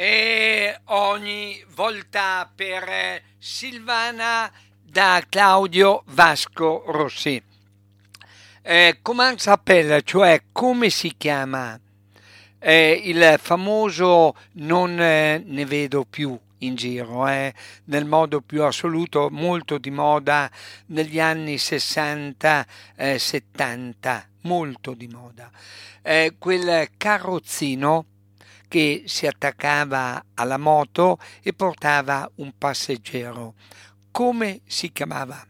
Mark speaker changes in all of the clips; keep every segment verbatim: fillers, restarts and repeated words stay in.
Speaker 1: e ogni volta per Silvana da Claudio Vasco Rossi. Eh, comment s'appelle, cioè come si chiama eh, il famoso non eh, ne vedo più in giro, eh, nel modo più assoluto, molto di moda negli anni sessanta settanta, molto di moda. Eh, quel carrozzino che si attaccava alla moto e portava un passeggero. Come si chiamava?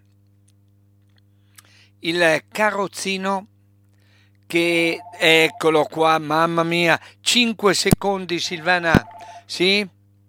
Speaker 1: Il carrozzino che, eccolo qua, mamma mia, cinque secondi Silvana, sì?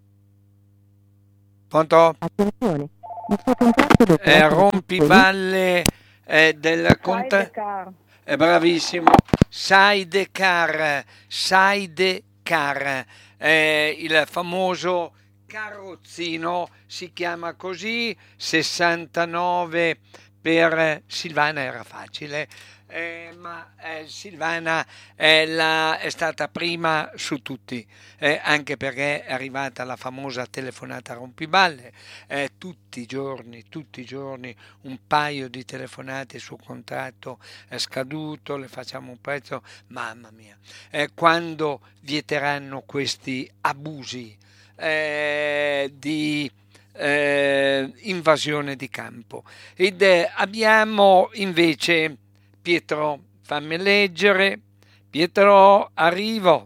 Speaker 1: Pronto?
Speaker 2: Attenzione, il suo contratto dovrà
Speaker 1: Eh,
Speaker 2: essere
Speaker 1: rompiballe eh, del conta...
Speaker 3: Sidecar.
Speaker 1: Eh, bravissimo, Sidecar, Sidecar, eh, il famoso carrozzino si chiama così, sessantanove per Silvana era facile, eh, ma eh, Silvana è, la- è stata prima su tutti, eh, anche perché è arrivata la famosa telefonata rompiballe, eh, tutti i giorni, tutti i giorni un paio di telefonate sul contratto è scaduto, le facciamo un prezzo, mamma mia, eh, quando vieteranno questi abusi eh, di eh, invasione di campo. Ed eh, abbiamo invece Pietro, fammi leggere, Pietro, arrivo.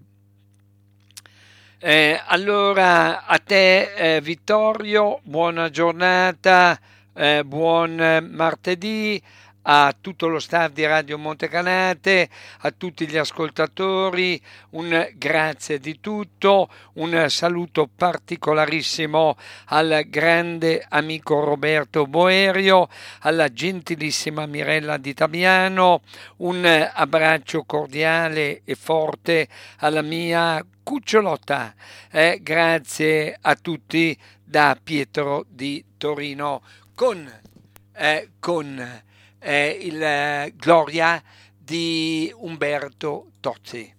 Speaker 1: Eh, allora a te eh, Vittorio, buona giornata, eh, buon martedì a tutto lo staff di Radio Montecanate, a tutti gli ascoltatori, un grazie di tutto, un saluto particolarissimo al grande amico Roberto Boerio, alla gentilissima Mirella Di Tabiano, un abbraccio cordiale e forte alla mia cucciolotta. Eh, grazie a tutti da Pietro di Torino con, eh, con eh, il eh, Gloria di Umberto Tozzi.